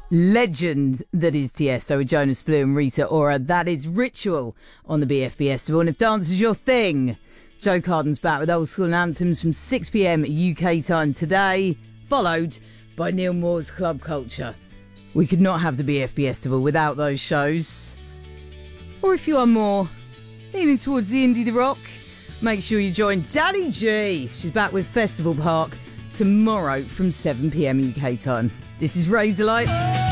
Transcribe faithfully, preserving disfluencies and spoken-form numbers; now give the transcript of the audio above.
legend that is Tiesto with Jonas Blue and Rita Ora. That is Ritual on the B F B Festival. And if dance is your thing, Joe Carden's back with old school anthems from six p.m. U K time today, followed by Neil Moore's Club Culture. We could not have the B F B Festival without those shows. Or if you are more leaning towards the indie, the rock, make sure you join Danny G. She's back with Festival Park tomorrow from seven p.m. U K time. This is Razorlight.